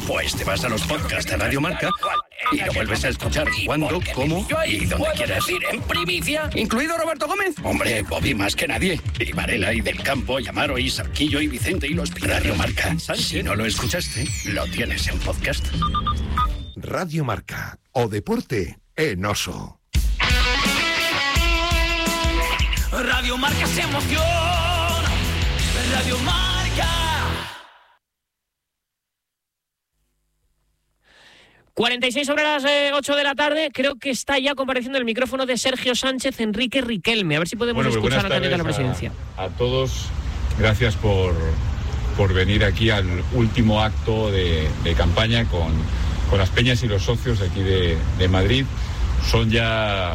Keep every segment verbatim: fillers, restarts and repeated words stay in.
Pues te vas a los podcasts de Radio Marca y lo vuelves a escuchar cuando, cómo y donde quieras. Decir en primicia, ¿incluido Roberto Gómez? Hombre, Bobby más que nadie. Y Varela y Del Campo, y Amaro y Sarquillo y Vicente y los Radio Marca. Si no lo escuchaste, lo tienes en podcast. Radio Marca o Deporte en Oso. Radio Marca es emoción. Radio Marca. cuarenta y seis sobre las eh, ocho de la tarde. Creo que está ya compareciendo el micrófono de Sergio Sánchez Enrique Riquelme. A ver si podemos bueno, escuchar al candidato a la presidencia. A, a todos, gracias por, por venir aquí al último acto de, de campaña con, con las peñas y los socios de aquí de, de Madrid. Son ya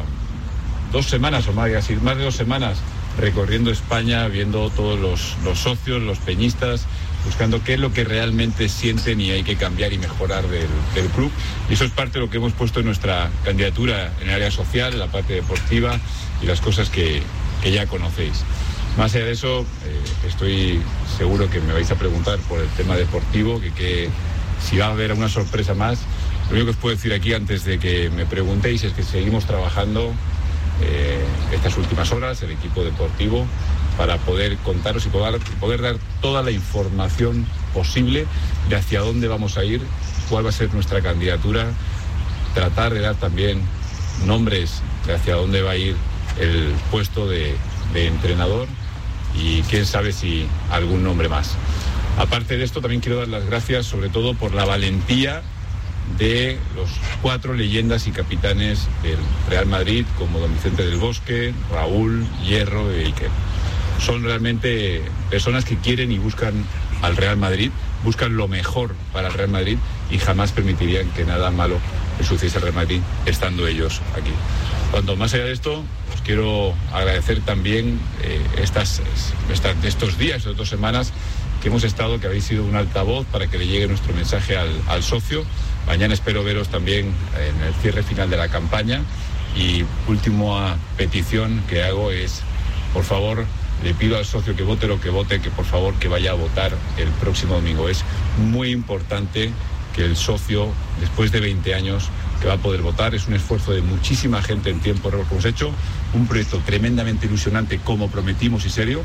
dos semanas o más, así, más de dos semanas recorriendo España, viendo todos los, los socios, los peñistas, buscando qué es lo que realmente sienten y hay que cambiar y mejorar del, del club. Y eso es parte de lo que hemos puesto en nuestra candidatura en el área social, en la parte deportiva y las cosas que, que ya conocéis. Más allá de eso, eh, estoy seguro que me vais a preguntar por el tema deportivo, que, que si va a haber una sorpresa más. Lo único que os puedo decir aquí antes de que me preguntéis es que seguimos trabajando eh, estas últimas horas, el equipo deportivo, para poder contaros y poder, poder dar toda la información posible de hacia dónde vamos a ir, cuál va a ser nuestra candidatura, tratar de dar también nombres de hacia dónde va a ir el puesto de, de entrenador y quién sabe si algún nombre más. Aparte de esto, también quiero dar las gracias sobre todo por la valentía de los cuatro leyendas y capitanes del Real Madrid, como don Vicente del Bosque, Raúl, Hierro y Iker. Son realmente personas que quieren y buscan al Real Madrid, buscan lo mejor para el Real Madrid y jamás permitirían que nada malo le sucediese al Real Madrid estando ellos aquí. Cuanto más allá de esto, os quiero agradecer también eh, estas, estas, estos días, estas dos semanas que hemos estado, que habéis sido un altavoz para que le llegue nuestro mensaje al, al socio. Mañana espero veros también en el cierre final de la campaña y última petición que hago es, por favor, le pido al socio que vote lo que vote, que por favor que vaya a votar el próximo domingo. Es muy importante que el socio, después de veinte años, que va a poder votar. Es un esfuerzo de muchísima gente en tiempo récord que hemos hecho, un proyecto tremendamente ilusionante como prometimos y serio,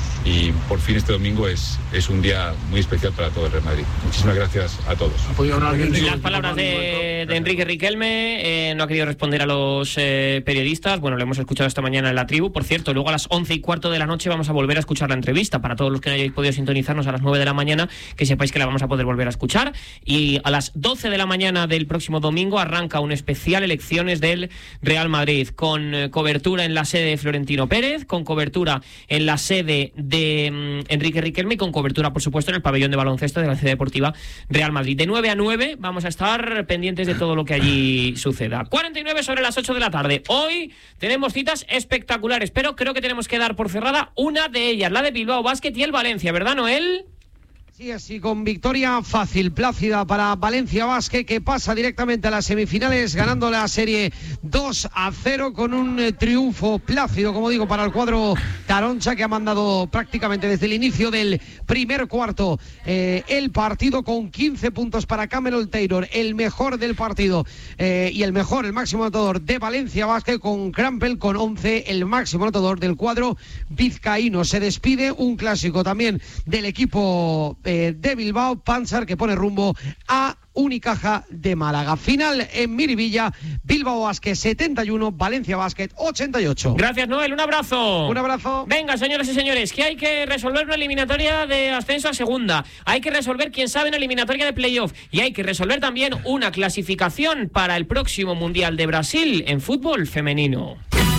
y por fin este domingo es, es un día muy especial para todo el Real Madrid. Muchísimas gracias a todos. Las palabras de, de Enrique Riquelme, eh, no ha querido responder a los eh, periodistas. Bueno, lo hemos escuchado esta mañana en La Tribu. Por cierto, luego a las once y cuarto de la noche vamos a volver a escuchar la entrevista. Para todos los que no hayáis podido sintonizarnos a las nueve de la mañana, que sepáis que la vamos a poder volver a escuchar. Y a las doce de la mañana del próximo domingo arranca un especial elecciones del Real Madrid, con eh, cobertura en la sede de Florentino Pérez, con cobertura en la sede de de um, Enrique Riquelme y con cobertura, por supuesto, en el pabellón de baloncesto de la Ciudad Deportiva Real Madrid. De nueve a nueve vamos a estar pendientes de todo lo que allí suceda. cuarenta y nueve sobre las ocho de la tarde. Hoy tenemos citas espectaculares, pero creo que tenemos que dar por cerrada una de ellas, la de Bilbao Basket y el Valencia, ¿verdad, Noel? Sí, así con victoria fácil, plácida para Valencia Basket, que pasa directamente a las semifinales ganando la serie dos a cero con un eh, triunfo plácido, como digo, para el cuadro Taroncha, que ha mandado prácticamente desde el inicio del primer cuarto eh, el partido, con quince puntos para Cameron Taylor, el mejor del partido eh, y el mejor, el máximo anotador de Valencia Basket, con Crampel con once, el máximo anotador del cuadro vizcaíno. Se despide un clásico también del equipo de Bilbao, Panzer, que pone rumbo a Unicaja de Málaga. Final en Miribilla, Bilbao Basket setenta y uno, Valencia Basket ochenta y ocho. Gracias, Noel, un abrazo. Un abrazo. Venga, señoras y señores, que hay que resolver una eliminatoria de ascenso a segunda, hay que resolver, quién sabe, una eliminatoria de playoff, y hay que resolver también una clasificación para el próximo Mundial de Brasil en fútbol femenino.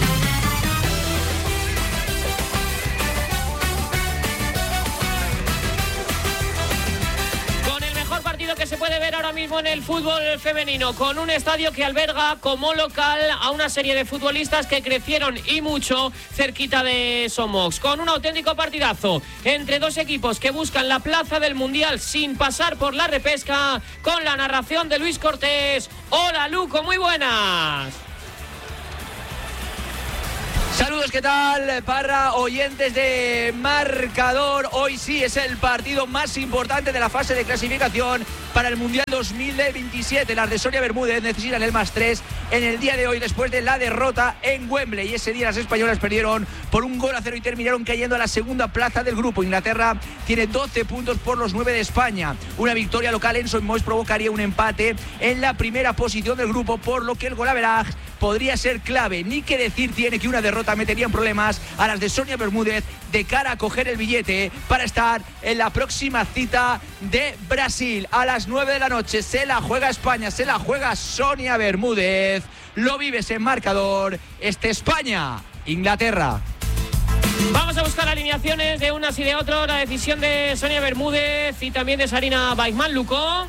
Que se puede ver ahora mismo en el fútbol femenino, con un estadio que alberga como local a una serie de futbolistas que crecieron y mucho cerquita de Somox, con un auténtico partidazo entre dos equipos que buscan la plaza del Mundial sin pasar por la repesca, con la narración de Luis Cortés. Hola, Luco, muy buenas. Saludos Saludos, ¿qué tal, Parra? Oyentes de Marcador. Hoy sí es el partido más importante de la fase de clasificación para el Mundial dos mil veintisiete. Las de Sonia Bermúdez necesitan el más tres en el día de hoy después de la derrota en Wembley. Y ese día las españolas perdieron por un gol a cero y terminaron cayendo a la segunda plaza del grupo. Inglaterra tiene doce puntos por los nueve de España. Una victoria local en St. Moritz provocaría un empate en la primera posición del grupo, por lo que el golaveraje podría ser clave. Ni que decir tiene que una derrota metería en problemas a las de Sonia Bermúdez de cara a coger el billete para estar en la próxima cita de Brasil. A las nueve de la noche se la juega España, se la juega Sonia Bermúdez. Lo vives en Marcador. Este España, Inglaterra. Vamos a buscar alineaciones de unas y de otros. La decisión de Sonia Bermúdez y también de Sarina Baikman. Luco.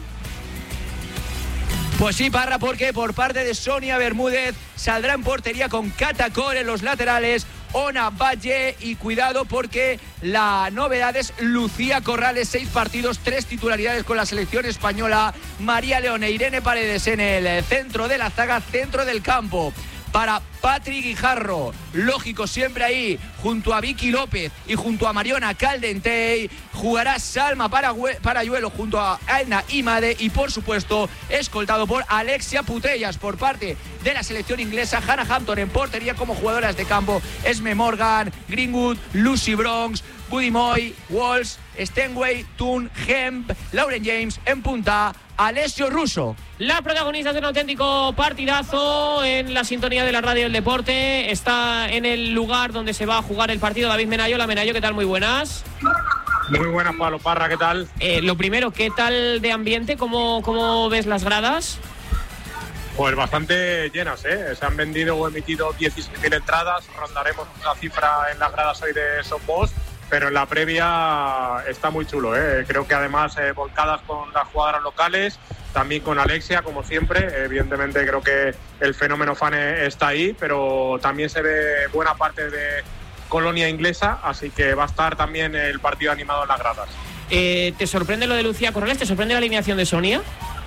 Pues sí, Parra, porque por parte de Sonia Bermúdez saldrá en portería con Catacor en los laterales, Ona Valle, y cuidado porque la novedad es Lucía Corrales, seis partidos, tres titularidades con la selección española. María León e Irene Paredes en el centro de la zaga, centro del campo. Para Patrick Guijarro, lógico, siempre ahí, junto a Vicky López y junto a Mariona Caldentey. Jugará Salma Parayuelo junto a Aina Imade y, por supuesto, escoltado por Alexia Putellas. Por parte de la selección inglesa, Hannah Hampton en portería. Como jugadoras de campo, Esme Morgan, Greenwood, Lucy Bronx, Buddy Moy, Walsh, Stenway, Toon, Hemp, Lauren James en punta, Alessio Russo. La protagonista de un auténtico partidazo en la sintonía de la radio del deporte. Está en el lugar donde se va a jugar el partido David Menayo. La Menayo, ¿qué tal? Muy buenas. Muy buenas, Pablo Parra, ¿qué tal? Eh, lo primero, ¿qué tal de ambiente? ¿Cómo, cómo ves las gradas? Pues bastante llenas, ¿eh? Se han vendido o emitido dieciséis mil entradas. Rondaremos la cifra en las gradas hoy de Somos, pero en la previa está muy chulo, ¿eh? Creo que además eh, volcadas con las jugadoras locales, también con Alexia, como siempre. Evidentemente creo que el fenómeno fan está ahí, pero también se ve buena parte de colonia inglesa, así que va a estar también el partido animado en las gradas. Eh, ¿Te sorprende lo de Lucía Corrales? ¿Te sorprende la alineación de Sonia?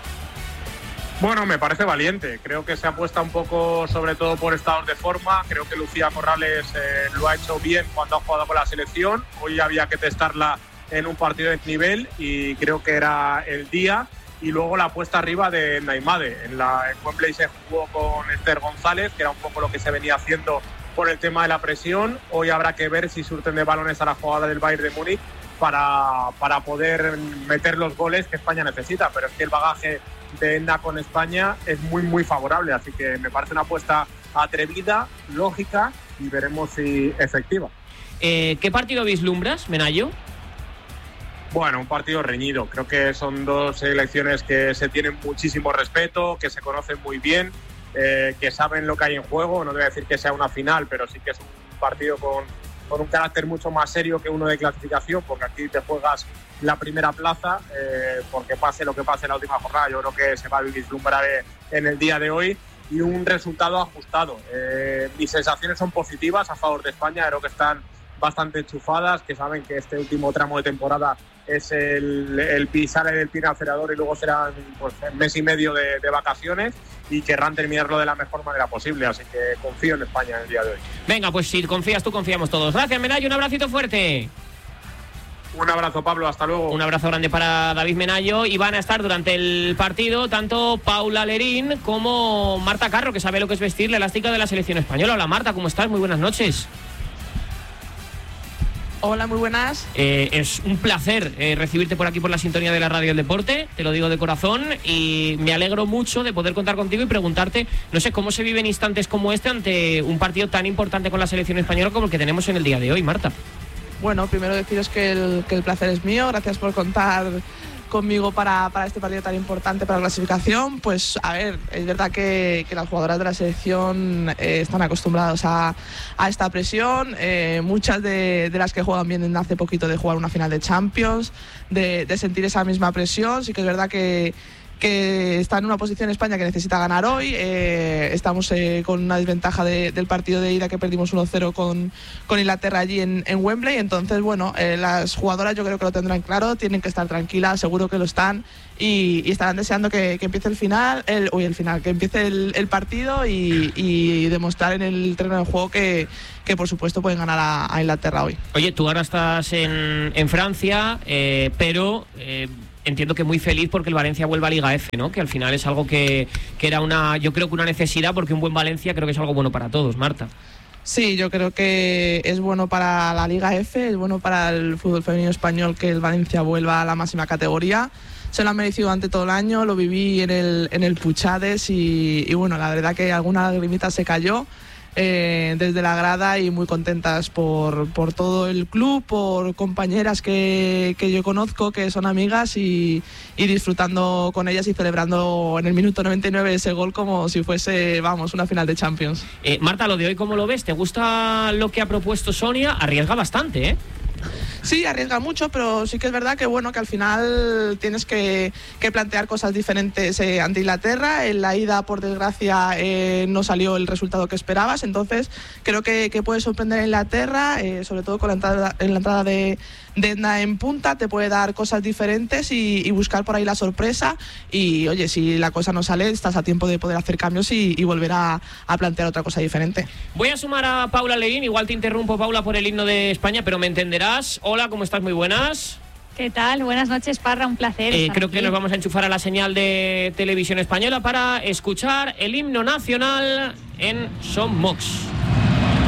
Bueno, me parece valiente. Creo que se apuesta un poco sobre todo por estados de forma. Creo que Lucía Corrales eh, lo ha hecho bien cuando ha jugado con la selección. Hoy había que testarla en un partido de nivel y creo que era el día. Y luego la apuesta arriba de Naimade. En la en Wembley se jugó con Esther González, que era un poco lo que se venía haciendo por el tema de la presión. Hoy habrá que ver si surten de balones a la jugada del Bayern de Múnich para, para poder meter los goles que España necesita. Pero es que el bagaje de Edna con España es muy muy favorable, así que me parece una apuesta atrevida, lógica y veremos si efectiva. Eh, ¿Qué partido vislumbras, Menayo? Bueno, un partido reñido. Creo que son dos selecciones que se tienen muchísimo respeto, que se conocen muy bien, eh, que saben lo que hay en juego. No voy a decir que sea una final, pero sí que es un partido con, con un carácter mucho más serio que uno de clasificación, porque aquí te juegas la primera plaza, eh, porque pase lo que pase en la última jornada, yo creo que se va a vislumbrar en el día de hoy, y un resultado ajustado. Eh, mis sensaciones son positivas a favor de España, creo que están bastante enchufadas, que saben que este último tramo de temporada es el, el pisar el pie acelerador y luego serán pues, mes y medio de, de vacaciones y querrán terminarlo de la mejor manera posible, así que confío en España en el día de hoy. Venga, pues si confías tú, confiamos todos. Gracias, Menayo, un abracito fuerte. Un abrazo, Pablo, hasta luego. Un abrazo grande para David Menayo. Y van a estar durante el partido tanto Paula Lerín como Marta Carro, que sabe lo que es vestir la elástica de la selección española. Hola, Marta, ¿cómo estás? Muy buenas noches. Hola, muy buenas. Eh, es un placer eh, recibirte por aquí por la sintonía de la Radio del Deporte, te lo digo de corazón, y me alegro mucho de poder contar contigo y preguntarte, no sé, cómo se viven instantes como este ante un partido tan importante con la selección española como el que tenemos en el día de hoy, Marta. Bueno, primero deciros que el, que el placer es mío, gracias por contar conmigo para, para este partido tan importante para la clasificación. Pues a ver, es verdad que, que las jugadoras de la selección eh, están acostumbradas a, a esta presión, eh, muchas de, de las que juegan vienen hace poquito de jugar una final de Champions, de, de sentir esa misma presión. Sí que es verdad que que está en una posición España que necesita ganar hoy. Eh, estamos eh, con una desventaja de, del partido de ida que perdimos uno cero con, con Inglaterra allí en, en Wembley. Entonces, bueno, eh, las jugadoras yo creo que lo tendrán claro, tienen que estar tranquilas, seguro que lo están, y, y estarán deseando que, que empiece el final, el, uy, el final, que empiece el, el partido y, y demostrar en el terreno de juego que, que por supuesto pueden ganar a, a Inglaterra hoy. Oye, tú ahora estás en, en Francia, eh, pero... Eh... entiendo que muy feliz porque el Valencia vuelve a Liga F, ¿no? Que al final es algo que, que era una, yo creo que una necesidad, porque un buen Valencia creo que es algo bueno para todos, Marta. Sí, yo creo que es bueno para la Liga F, es bueno para el fútbol femenino español que el Valencia vuelva a la máxima categoría. Se lo ha merecido durante todo el año, lo viví en el, en el Puchades y, y bueno, la verdad que alguna lagrimita se cayó. Eh, desde la grada y muy contentas por, por todo el club, por compañeras que, que yo conozco, que son amigas y, y disfrutando con ellas y celebrando en el minuto noventa y nueve ese gol como si fuese, vamos, una final de Champions. Eh, Marta, lo de hoy, ¿cómo lo ves? ¿Te gusta lo que ha propuesto Sonia? Arriesga bastante, ¿eh? Sí, arriesga mucho, pero sí que es verdad que bueno, que al final tienes que, que plantear cosas diferentes eh, ante Inglaterra. En la ida, por desgracia, eh, no salió el resultado que esperabas, entonces creo que, que puede sorprender a Inglaterra, eh, sobre todo con la entrada, en la entrada de, de Edna en punta, te puede dar cosas diferentes y, y buscar por ahí la sorpresa. Y oye, si la cosa no sale, estás a tiempo de poder hacer cambios y, y volver a, a plantear otra cosa diferente. Voy a sumar a Paula Leín, igual te interrumpo, Paula, por el himno de España, pero me entenderás. Hola, ¿cómo estás? Muy buenas. ¿Qué tal? Buenas noches, Parra, un placer. Eh, estar creo aquí. que nos vamos a enchufar a la señal de Televisión Española para escuchar el himno nacional en Son Mox.